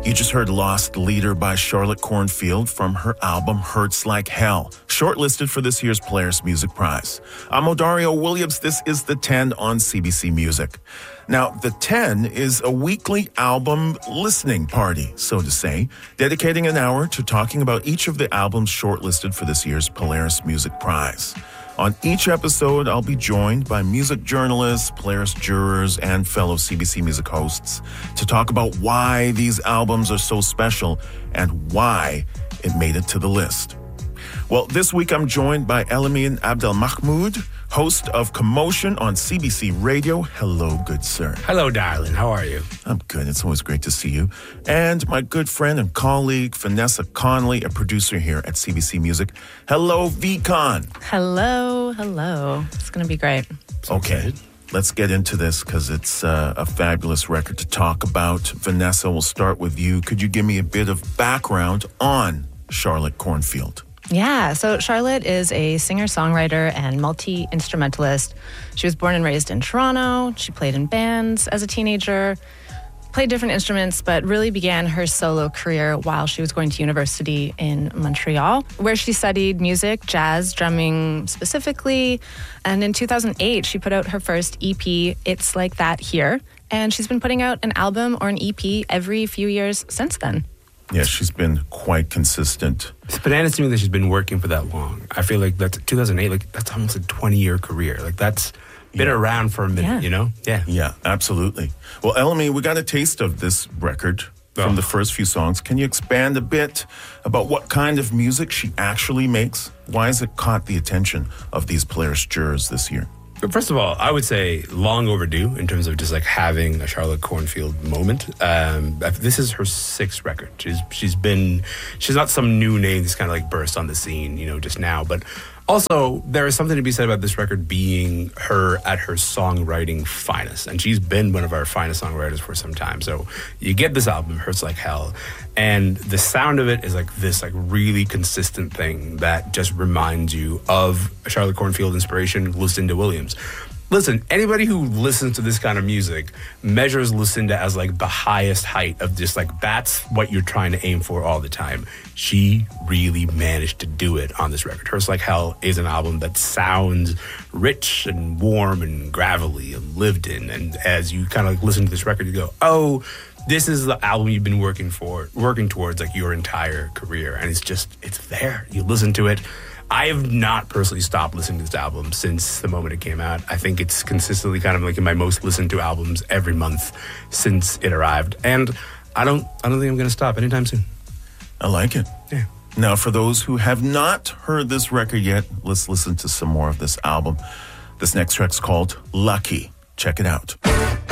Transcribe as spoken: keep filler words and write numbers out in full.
You just heard Lost Leader by Charlotte Cornfield from her album Hurts Like Hell, shortlisted for this year's Polaris Music Prize. I'm Odario Williams. This is The ten on C B C Music. Now, The ten is a weekly album listening party, so to say, dedicating an hour to talking about each of the albums shortlisted for this year's Polaris Music Prize. On each episode, I'll be joined by music journalists, Polaris jurors, and fellow C B C Music hosts to talk about why these albums are so special and why it made it to the list. Well, this week I'm joined by Elamin Abdelmahmoud, host of Commotion on C B C Radio. Hello, good sir. Hello, darling. How are you? I'm good. It's always great to see you. And my good friend and colleague, Vanessa Conley, a producer here at C B C Music. Hello, V-Con. Hello, hello. It's going to be great. Okay, let's get into this because it's uh, a fabulous record to talk about. Vanessa, we'll start with you. Could you give me a bit of background on Charlotte Cornfield? Yeah, so Charlotte is a singer-songwriter and multi-instrumentalist. She was born and raised in Toronto. She played in bands as a teenager, played different instruments, but really began her solo career while she was going to university in Montreal, where she studied music, jazz, drumming specifically. And in two thousand eight, she put out her first E P, It's Like That Here. And she's been putting out an album or an E P every few years since then. Yeah, she's been quite consistent. It's bananas to me that she's been working for that long. I feel like that's two thousand eight, like that's almost a twenty-year career. Like that's been yeah. around for a minute, yeah. you know? Yeah. Yeah, absolutely. Well, Elmi, we got a taste of this record from Oh. the first few songs. Can you expand a bit about what kind of music she actually makes? Why has it caught the attention of these Polaris jurors this year? First of all, I would say long overdue in terms of just like having a Charlotte Cornfield moment. Um, this is her sixth record. She's she's been she's not some new name that's kind of like burst on the scene, you know, just now. But also, there is something to be said about this record being her at her songwriting finest, and she's been one of our finest songwriters for some time. So you get this album, Hurts Like Hell, and the sound of it is like this like really consistent thing that just reminds you of a Charlotte Cornfield inspiration, Lucinda Williams. Listen, anybody who listens to this kind of music measures Lucinda as like the highest height of just like that's what you're trying to aim for all the time. She really managed to do it on this record. Hurts Like Hell is an album that sounds rich and warm and gravelly and lived in. And as you kind of like listen to this record, you go, oh, this is the album you've been working for, working towards like your entire career. And it's just, it's there. You listen to it. I have not personally stopped listening to this album since the moment it came out. I think it's consistently kind of like in my most listened to albums every month since it arrived. And I don't I don't think I'm going to stop anytime soon. I like it. Yeah. Now, for those who have not heard this record yet, let's listen to some more of this album. This next track's called Lucky. Check it out.